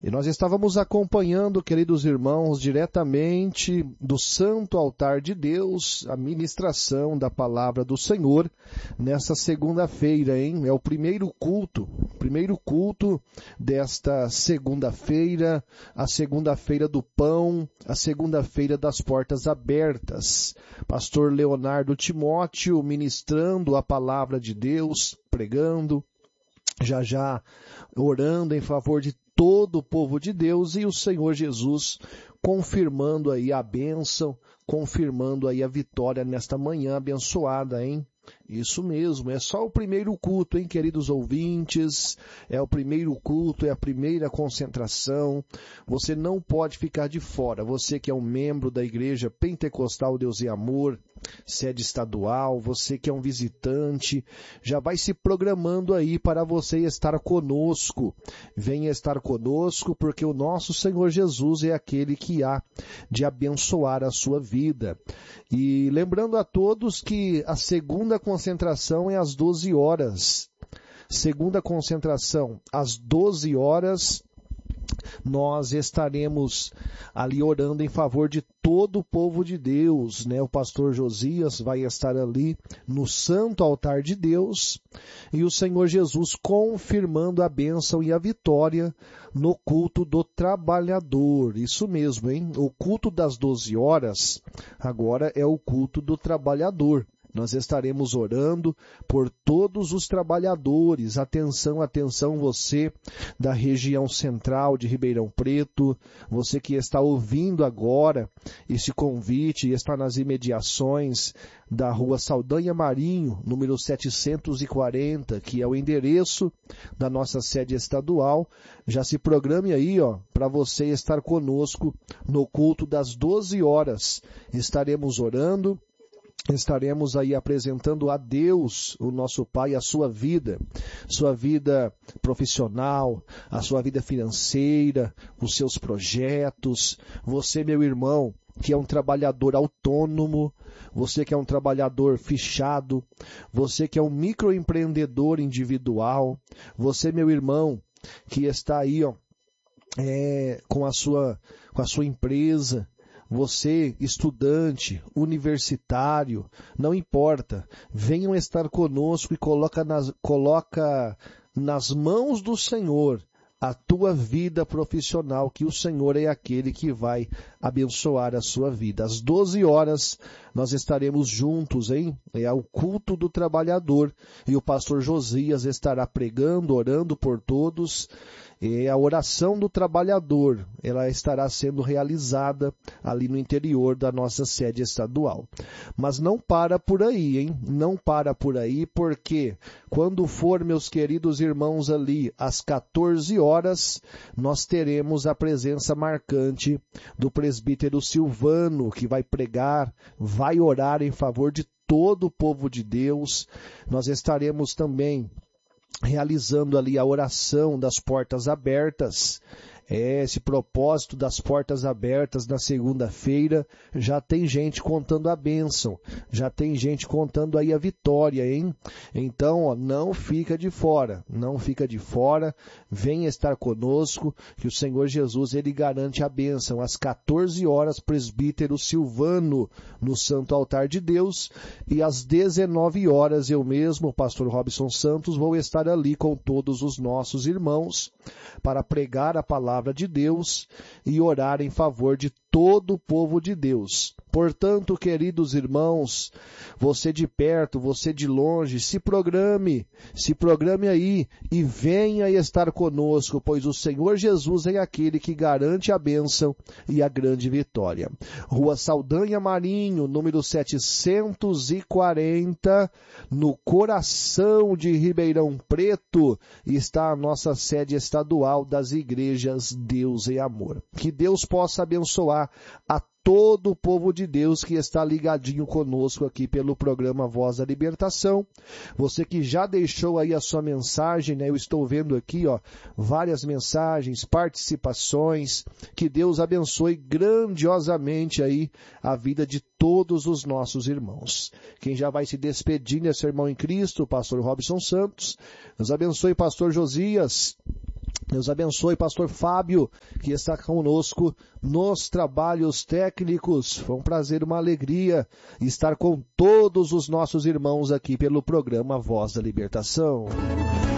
E nós estávamos acompanhando, queridos irmãos, diretamente do Santo Altar de Deus, a ministração da Palavra do Senhor, nessa segunda-feira, hein? É o primeiro culto desta segunda-feira, a segunda-feira do pão, a segunda-feira das portas abertas. Pastor Leonardo Timóteo ministrando a Palavra de Deus, pregando, já orando em favor de todo o povo de Deus, e o Senhor Jesus confirmando aí a bênção, confirmando aí a vitória nesta manhã abençoada, hein? Isso mesmo, é só o primeiro culto, hein, queridos ouvintes? É o primeiro culto, é a primeira concentração. Você não pode ficar de fora. Você que é um membro da Igreja Pentecostal Deus e Amor, sede estadual, você que é um visitante, já vai se programando aí para você estar conosco. Venha estar conosco, porque o nosso Senhor Jesus é aquele que há de abençoar a sua vida. E lembrando a todos que a segunda concentração é às 12 horas. Segunda concentração, às 12 horas, nós estaremos ali orando em favor de todo o povo de Deus, né? O pastor Josias vai estar ali no Santo Altar de Deus e o Senhor Jesus confirmando a bênção e a vitória no culto do trabalhador. Isso mesmo, hein? O culto das 12 horas agora é o culto do trabalhador. Nós estaremos orando por todos os trabalhadores. Atenção, atenção, você da região central de Ribeirão Preto, você que está ouvindo agora esse convite e está nas imediações da Rua Saldanha Marinho, número 740, que é o endereço da nossa sede estadual. Já se programe aí, para você estar conosco no culto das 12 horas. Estaremos orando. Estaremos aí apresentando a Deus, o nosso Pai, a sua vida profissional, a sua vida financeira, os seus projetos. Você, meu irmão, que é um trabalhador autônomo, você que é um trabalhador fichado, você que é um microempreendedor individual, você, meu irmão, que está aí, com a sua empresa, você, estudante, universitário, não importa, venham estar conosco e coloca nas mãos do Senhor a tua vida profissional, que o Senhor é aquele que vai abençoar a sua vida. Às 12 horas nós estaremos juntos, hein? É o culto do trabalhador e o pastor Josias estará pregando, orando por todos. E a oração do trabalhador, ela estará sendo realizada ali no interior da nossa sede estadual. Mas não para por aí, hein? Não para por aí, porque quando for, meus queridos irmãos, ali às 14 horas, nós teremos a presença marcante do presbítero Silvano, que vai pregar, vai orar em favor de todo o povo de Deus. Nós estaremos também realizando ali a oração das portas abertas. Esse propósito das portas abertas na segunda-feira, já tem gente contando a bênção, já tem gente contando aí a vitória, hein? Então, não fica de fora, venha estar conosco, que o Senhor Jesus, ele garante a bênção. Às 14 horas, presbítero Silvano, no Santo Altar de Deus, e às 19 horas, eu mesmo, o pastor Robson Santos, vou estar ali com todos os nossos irmãos, para pregar a palavra de Deus e orar em favor de todo o povo de Deus. Portanto, queridos irmãos, você de perto, você de longe, se programe aí e venha estar conosco, pois o Senhor Jesus é aquele que garante a bênção e a grande vitória. Rua Saldanha Marinho, número 740, no coração de Ribeirão Preto, está a nossa sede estadual das igrejas Deus e Amor. Que Deus possa abençoar a todo o povo de Deus que está ligadinho conosco aqui pelo programa Voz da Libertação. Você que já deixou aí a sua mensagem, né? Eu estou vendo aqui, várias mensagens, participações. Que Deus abençoe grandiosamente aí a vida de todos os nossos irmãos. Quem já vai se despedindo é seu irmão em Cristo, o pastor Robson Santos. Deus abençoe, pastor Josias. Deus abençoe pastor Fábio, que está conosco nos trabalhos técnicos. Foi um prazer, uma alegria estar com todos os nossos irmãos aqui pelo programa Voz da Libertação.